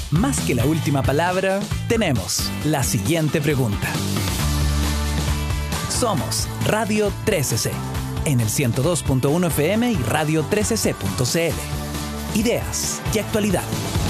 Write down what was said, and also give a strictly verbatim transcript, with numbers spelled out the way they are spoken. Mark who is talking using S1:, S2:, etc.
S1: Más que la última palabra, tenemos la siguiente pregunta. Somos Radio trece C, en el ciento dos punto uno F M y radio trece c punto c l. Ideas y actualidad.